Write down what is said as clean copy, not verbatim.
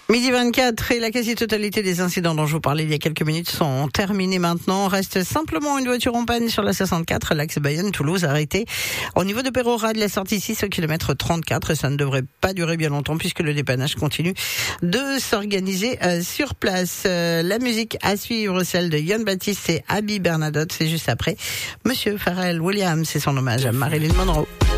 Midi 24 et la quasi-totalité des incidents dont je vous parlais il y a quelques minutes sont terminés maintenant. Reste simplement une voiture en panne sur la 64, l'axe Bayonne-Toulouse, arrêtée au niveau de Pérora de la sortie 6 au kilomètre 34. Ça ne devrait pas durer bien longtemps puisque le dépannage continue de s'organiser sur place. La musique à suivre, celle de Yann Baptiste et Abby Bernadotte, c'est juste après. Monsieur Pharrell Williams, c'est son hommage à Marilyn Monroe.